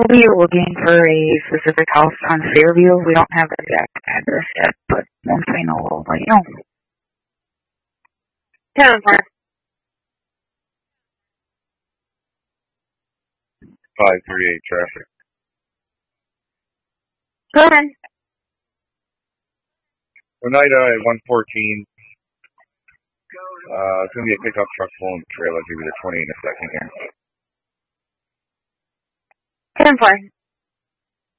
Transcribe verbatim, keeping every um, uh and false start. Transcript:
We are looking for a specific house on Fairview. We don't have the exact address yet, but once we know, we'll let you know. ten four. five thirty-eight traffic. Go ahead. Oneida at one fourteen. Uh, it's going to be a pickup truck pulling the trailer. I'll give you the twenty in a second here. ten four.